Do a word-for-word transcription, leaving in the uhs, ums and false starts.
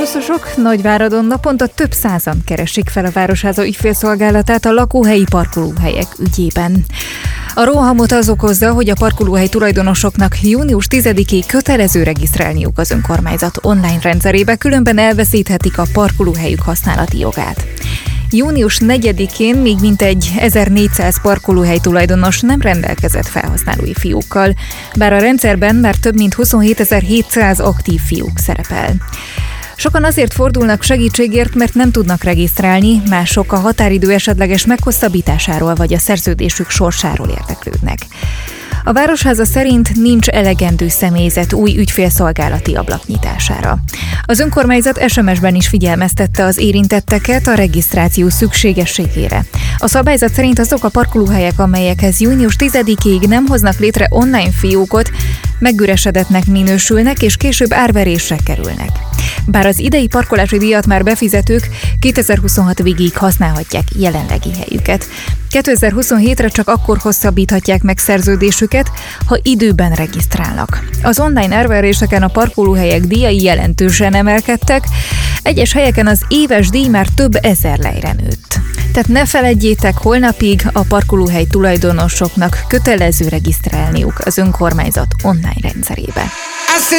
Augusztusok Nagyváradon naponta több százan keresik fel a Városháza ügyfélszolgálatát a lakóhelyi parkolóhelyek ügyében. A rohamot az okozza, hogy a parkolóhely tulajdonosoknak június tizedikéig kötelező regisztrálniuk az önkormányzat online rendszerébe, különben elveszíthetik a parkolóhelyük használati jogát. június negyedikén még mintegy ezernégyszáz parkolóhely tulajdonos nem rendelkezett felhasználói fiókkal, bár a rendszerben már több mint huszonhétezer-hétszáz aktív fiók szerepel. Sokan azért fordulnak segítségért, mert nem tudnak regisztrálni, mások a határidő esetleges meghosszabbításáról vagy a szerződésük sorsáról érdeklődnek. A Városháza szerint nincs elegendő személyzet új ügyfélszolgálati ablak nyitására. Az önkormányzat es em es-ben is figyelmeztette az érintetteket a regisztráció szükségességére. A szabályzat szerint azok a parkolóhelyek, amelyekhez június tizedikéig nem hoznak létre online fiókot, megüresedetnek minősülnek és később árverésre kerülnek. Bár az idei parkolási díjat már befizetők kétezer-huszonhat végéig használhatják jelenlegi helyüket. kétezer-huszonhétre csak akkor hosszabbíthatják meg szerződésüket, ha időben regisztrálnak. Az online árveréseken a parkolóhelyek díjai jelentősen emelkedtek, egyes helyeken az éves díj már több ezer lejre nőtt. Tehát ne feledjétek, holnapig a parkolóhely tulajdonosoknak kötelező regisztrálniuk az önkormányzat online rendszerébe.